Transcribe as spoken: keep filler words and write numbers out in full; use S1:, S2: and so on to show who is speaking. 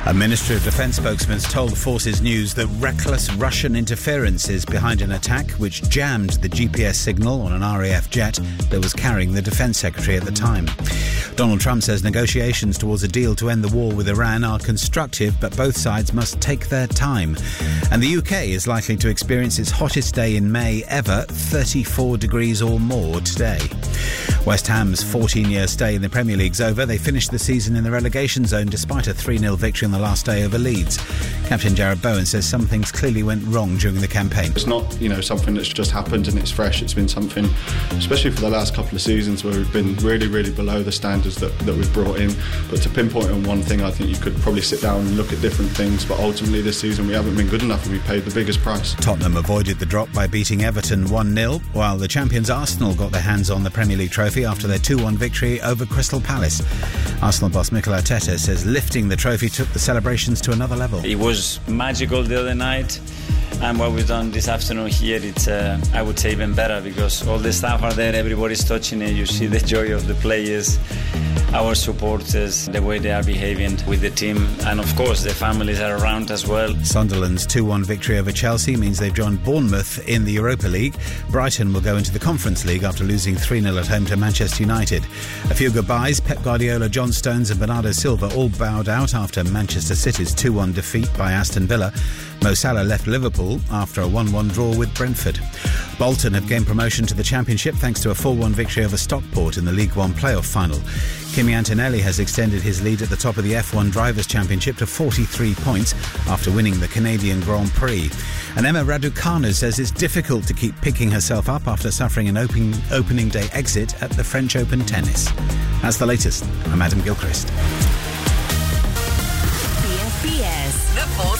S1: A Ministry of Defence spokesman told Forces News that reckless Russian interference is behind an attack which jammed the G P S signal on an R A F jet that was carrying the Defence Secretary at the time. Donald Trump says negotiations towards a deal to end the war with Iran are constructive, but both sides must take their time. And the U K is likely to experience its hottest day in May ever, thirty-four degrees or more today. West Ham's fourteen-year stay in the Premier League's over. They finished the season in the relegation zone despite a three nil victory on the last day over Leeds. Captain Jared Bowen says some things clearly went wrong during the campaign.
S2: It's not, you know, something that's just happened and it's fresh. It's been something, especially for the last couple of seasons, where we've been really, really below the standards that, that we've brought in. But to pinpoint on one thing, I think you could probably sit down and look at different things. But ultimately this season we haven't been good enough and we paid the biggest price.
S1: Tottenham avoided the drop by beating Everton one nil, while the champions Arsenal got their hands on the Premier League trophy after their two one victory over Crystal Palace. Arsenal boss Mikel Arteta says lifting the trophy took the celebrations to another level.
S3: It was magical the other night, and what we've done this afternoon here, it's uh, I would say even better, because all the staff are there, everybody's touching it, you see the joy of the players, our supporters, the way they are behaving with the team, and of course the families are around as well.
S1: Sunderland's two one victory over Chelsea means they've joined Bournemouth in the Europa League. Brighton will go into the Conference League after losing three nil at home to Manchester United. A few goodbyes. Pep Guardiola, John Stones and Bernardo Silva all bowed out after Manchester City's two one defeat by Aston Villa. Mo Salah left Liverpool after a one one draw with Brentford. Bolton have gained promotion to the Championship thanks to a four one victory over Stockport in the League One playoff final. Kimi Antonelli has extended his lead at the top of the F one Drivers' Championship to forty-three points after winning the Canadian Grand Prix. And Emma Raducanu says it's difficult to keep picking herself up after suffering an opening, opening day exit at the French Open tennis. That's the latest. I'm Adam Gilchrist.
S4: B F B S, the